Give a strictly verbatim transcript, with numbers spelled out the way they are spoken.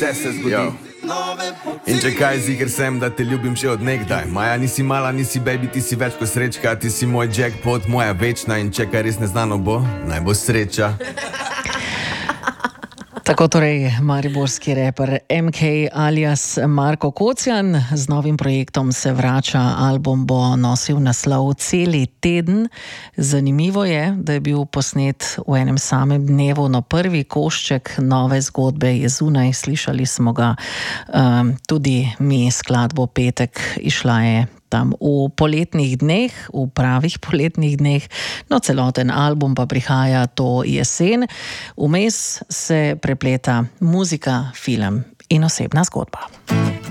vse se zgodi. Yo. In če kaj, ziger sem, da te ljubim že od nekdaj. Maja, nisi mala, nisi baby, ti si več kot srečka. Ti si moj jackpot, moja večna. In če kaj res neznano bo, naj bo sreča. Tako torej mariborski reper M K alias Marko Kocjan. Z novim projektom se vrača, album bo nosil naslov Celi teden. Zanimivo je, da je bil posnet v enem samem dnevu, no prvi košček nove zgodbe je zunaj, slišali smo ga um, tudi mi skladbo Petek, išla je tam v poletnih dneh, v pravih poletnih dneh, no celoten album pa prihaja to jesen. Vmes se prepleta muzika, film in osebna zgodba.